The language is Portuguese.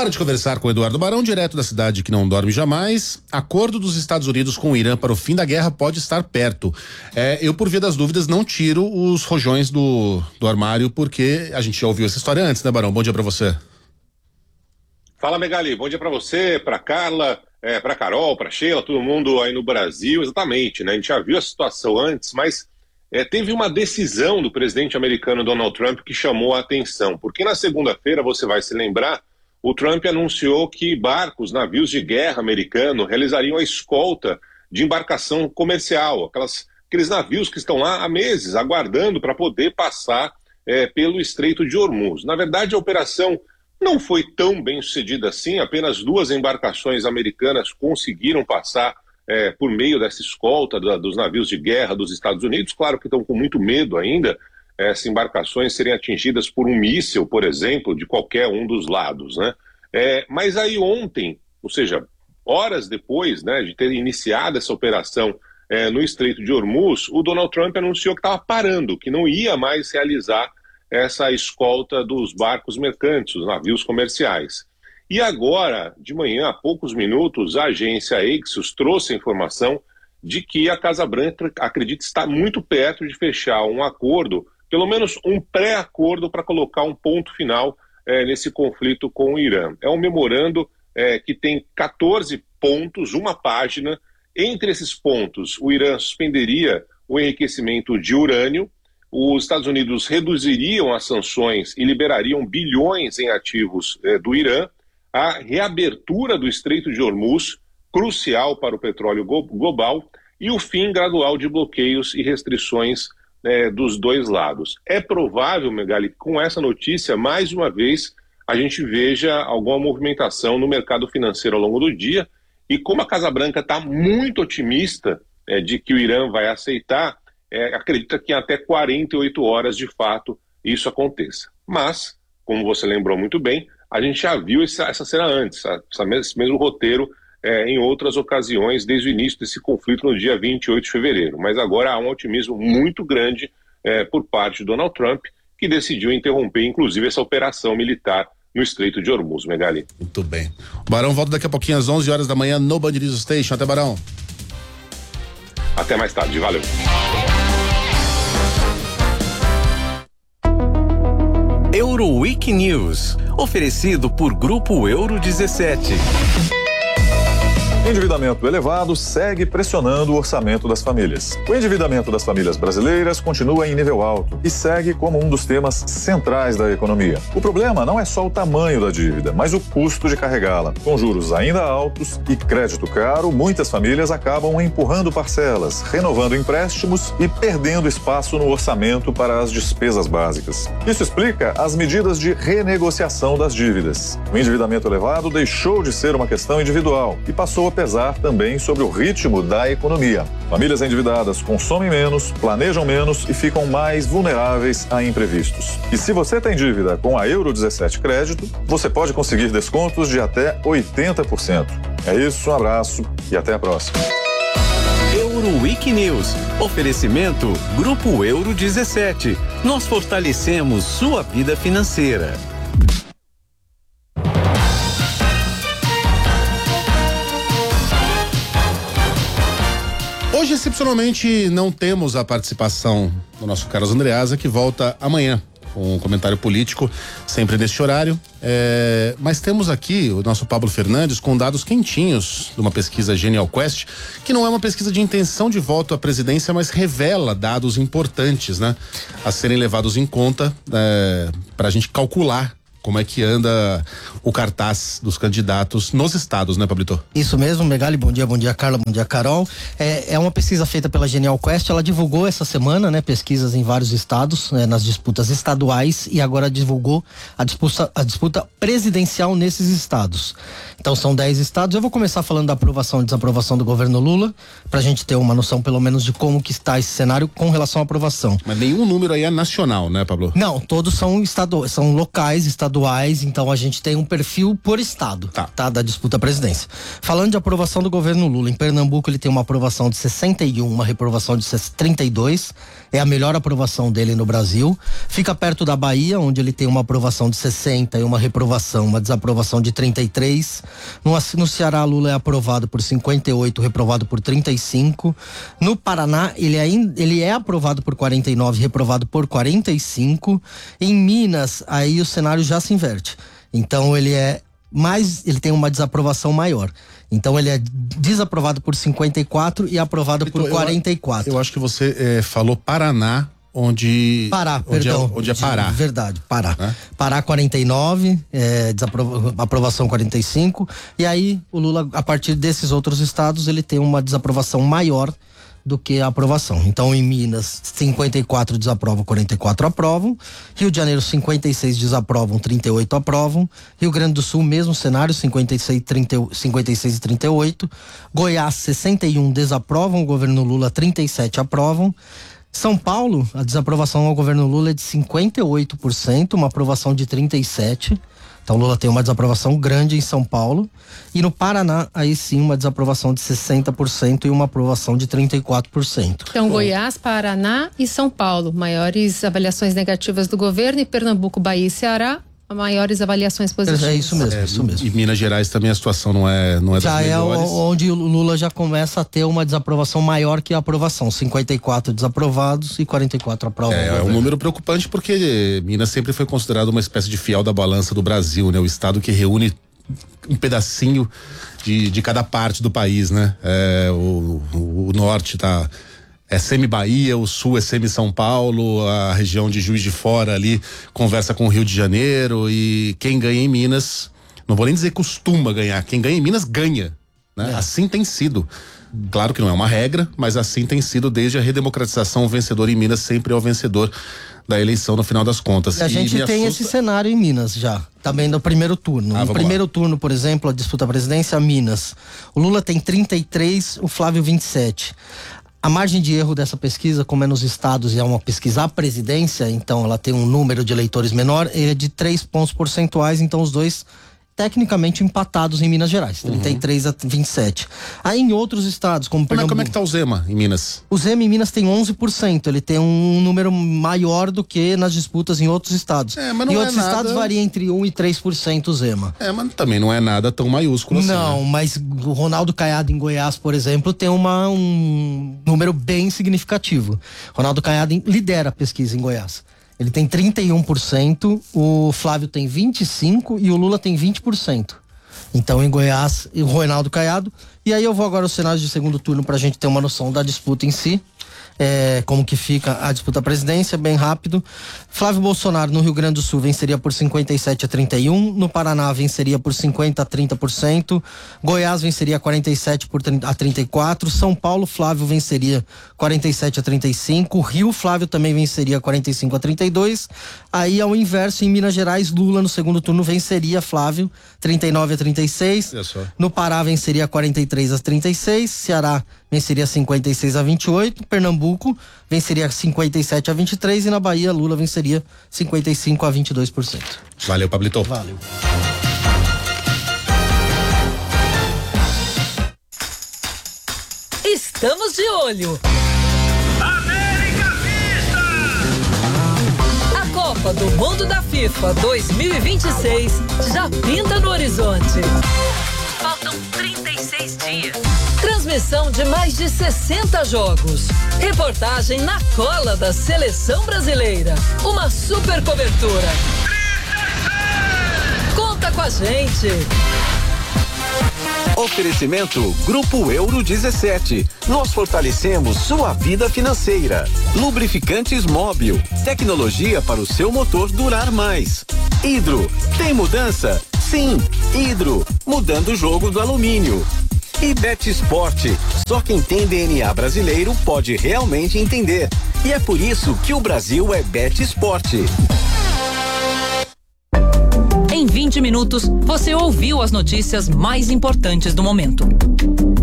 Hora de conversar com Eduardo Barão, direto da cidade que não dorme jamais. Acordo dos Estados Unidos com o Irã para o fim da guerra pode estar perto. Eu, por via das dúvidas, não tiro os rojões do armário, porque a gente já ouviu essa história antes, né, Barão? Bom dia para você. Fala, Megali. Bom dia para você, para Carla, para Carol, para Sheila, todo mundo aí no Brasil. Exatamente, né? A gente já viu a situação antes, mas teve uma decisão do presidente americano Donald Trump que chamou a atenção, porque na segunda-feira, você vai se lembrar, o Trump anunciou que barcos, navios de guerra americanos realizariam a escolta de embarcação comercial, aqueles navios que estão lá há meses aguardando para poder passar pelo Estreito de Hormuz. Na verdade, a operação não foi tão bem sucedida assim, apenas 2 embarcações americanas conseguiram passar por meio dessa escolta dos navios de guerra dos Estados Unidos. Claro que estão com muito medo ainda, essas embarcações serem atingidas por um míssil, por exemplo, de qualquer um dos lados, né? Mas aí ontem, ou seja, horas depois, né, de ter iniciado essa operação no Estreito de Hormuz, o Donald Trump anunciou que estava parando, que não ia mais realizar essa escolta dos barcos mercantes, os navios comerciais. E agora, de manhã, há poucos minutos, a agência Axios trouxe a informação de que a Casa Branca acredita estar muito perto de fechar um acordo, pelo menos um pré-acordo para colocar um ponto final nesse conflito com o Irã. É um memorando que tem 14 pontos, uma página. Entre esses pontos, o Irã suspenderia o enriquecimento de urânio, os Estados Unidos reduziriam as sanções e liberariam bilhões em ativos do Irã, a reabertura do Estreito de Hormuz, crucial para o petróleo global, e o fim gradual de bloqueios e restrições dos dois lados. É provável, Megali, que com essa notícia, mais uma vez, a gente veja alguma movimentação no mercado financeiro ao longo do dia, e como a Casa Branca está muito otimista de que o Irã vai aceitar, acredita que em até 48 horas, de fato, isso aconteça. Mas, como você lembrou muito bem, a gente já viu essa cena antes, esse mesmo roteiro em outras ocasiões, desde o início desse conflito no dia 28 de fevereiro. Mas agora há um otimismo muito grande por parte de Donald Trump, que decidiu interromper, inclusive, essa operação militar no Estreito de Hormuz, Megali. Muito bem. O Barão volta daqui a pouquinho às 11 horas da manhã no Band News Station. Até, Barão. Até mais tarde. Valeu. Euroweek News, oferecido por Grupo Euro 17. Endividamento elevado segue pressionando o orçamento das famílias. O endividamento das famílias brasileiras continua em nível alto e segue como um dos temas centrais da economia. O problema não é só o tamanho da dívida, mas o custo de carregá-la. Com juros ainda altos e crédito caro, muitas famílias acabam empurrando parcelas, renovando empréstimos e perdendo espaço no orçamento para as despesas básicas. Isso explica as medidas de renegociação das dívidas. O endividamento elevado deixou de ser uma questão individual e passou a pesar também sobre o ritmo da economia. Famílias endividadas consomem menos, planejam menos e ficam mais vulneráveis a imprevistos. E se você tem dívida com a Euro 17 Crédito, você pode conseguir descontos de até 80%. É isso, um abraço e até a próxima. Euroweek News, oferecimento Grupo Euro 17. Nós fortalecemos sua vida financeira. Hoje, excepcionalmente, não temos a participação do nosso Carlos Andreasa, que volta amanhã com um comentário político, sempre neste horário. Mas temos aqui o nosso Pablo Fernandes com dados quentinhos de uma pesquisa Genial Quest, que não é uma pesquisa de intenção de voto à presidência, mas revela dados importantes, né, a serem levados em conta para a gente calcular como é que anda o cartaz dos candidatos nos estados, né, Pablito? Isso mesmo, Megali, bom dia Carla, bom dia Carol. É uma pesquisa feita pela Genial Quest, ela divulgou essa semana, né, pesquisas em vários estados, nas disputas estaduais, e agora divulgou a disputa presidencial nesses estados. Então são 10 estados. Eu vou começar falando da aprovação e desaprovação do governo Lula, pra gente ter uma noção pelo menos de como que está esse cenário com relação à aprovação. Mas nenhum número aí é nacional, né, Pablo? Não, todos são locais, estaduais, estaduais, então a gente tem um perfil por estado, tá? Da disputa à presidência. Falando de aprovação do governo Lula, em Pernambuco ele tem uma aprovação de 61, uma reprovação de 32, é a melhor aprovação dele no Brasil. Fica perto da Bahia, onde ele tem uma aprovação de 60 e uma desaprovação de 33. No Ceará, Lula é aprovado por 58, reprovado por 35. No Paraná, ele é aprovado por 49, reprovado por 45. Em Minas, aí o cenário já se inverte. Então ele tem uma desaprovação maior. Então ele é desaprovado por 54 e aprovado por 44. Eu acho que você falou Paraná, onde é Pará. Verdade, Pará. Pará 49, aprovação 45. E aí o Lula, a partir desses outros estados, ele tem uma desaprovação maior do que a aprovação. Então, em Minas, 54 desaprovam, 44 aprovam. Rio de Janeiro, 56 desaprovam, 38 aprovam. Rio Grande do Sul, mesmo cenário, 56 e 38. Goiás, 61 desaprovam, o governo Lula, 37 aprovam. São Paulo, a desaprovação ao governo Lula é de 58%, uma aprovação de 37%. Então Lula tem uma desaprovação grande em São Paulo. E no Paraná, aí sim, uma desaprovação de 60% e uma aprovação de 34%. Então Goiás, Paraná e São Paulo, maiores avaliações negativas do governo, e Pernambuco, Bahia e Ceará, maiores avaliações positivas. É isso mesmo. E Minas Gerais também a situação não é já das melhores. Onde o Lula já começa a ter uma desaprovação maior que a aprovação. 54 desaprovados e 44 aprovados. É um número preocupante, porque Minas sempre foi considerado uma espécie de fiel da balança do Brasil, né? O estado que reúne um pedacinho de cada parte do país, né? O norte é semi-Bahia, o sul é semi-São Paulo, a região de Juiz de Fora ali conversa com o Rio de Janeiro, e quem ganha em Minas, não vou nem dizer costuma ganhar, quem ganha em Minas ganha, né? Assim tem sido. Claro que não é uma regra, mas assim tem sido desde a redemocratização. O vencedor em Minas sempre é o vencedor da eleição no final das contas. E a gente tem esse cenário em Minas já, também no primeiro turno. No primeiro turno, por exemplo, a disputa à presidência, Minas. O Lula tem 33, o Flávio 27. A margem de erro dessa pesquisa, como é nos estados e é uma pesquisa à presidência, então ela tem um número de eleitores menor, é de 3 pontos percentuais, então os dois tecnicamente empatados em Minas Gerais, 33 a 27. Aí em outros estados, como Pernambuco... Como é que tá o Zema em Minas? O Zema em Minas tem 11%, ele tem um número maior do que nas disputas em outros estados. Mas em outros estados varia entre 1% e 3% o Zema. Mas também não é nada tão maiúsculo assim. Não, mas o Ronaldo Caiado em Goiás, por exemplo, tem um número bem significativo. Ronaldo Caiado lidera a pesquisa em Goiás. Ele tem 31%, o Flávio tem 25% e o Lula tem 20%. Então, em Goiás, o Ronaldo Caiado. E aí eu vou agora ao cenário de segundo turno pra gente ter uma noção da disputa em si. Como que fica a disputa à presidência, bem rápido. Flávio Bolsonaro no Rio Grande do Sul venceria por 57 a 31, no Paraná venceria por 50 a 30%, Goiás venceria 47 a 34, São Paulo Flávio venceria 47 a 35, Rio Flávio também venceria 45 a 32. Aí ao inverso, em Minas Gerais, Lula no segundo turno venceria Flávio 39 a 36, no Pará venceria 43 a 36, Ceará venceria 56 a 28, Pernambuco venceria 57 a 23 e na Bahia Lula venceria 55 a 22%. Valeu, Pablito. Valeu. Estamos de olho. América Vista! A Copa do Mundo da FIFA 2026 já pinta no horizonte. Faltam 36 dias. Transmissão de mais de 60 jogos. Reportagem na cola da seleção brasileira. Uma super cobertura. 36! Conta com a gente. Oferecimento Grupo Euro 17. Nós fortalecemos sua vida financeira. Lubrificantes Móbil. Tecnologia para o seu motor durar mais. Hidro. Tem mudança? Sim. Hidro. Mudando o jogo do alumínio. E Bet Sport. Só quem tem DNA brasileiro pode realmente entender. E é por isso que o Brasil é Bet Sport. Em 20 minutos, você ouviu as notícias mais importantes do momento.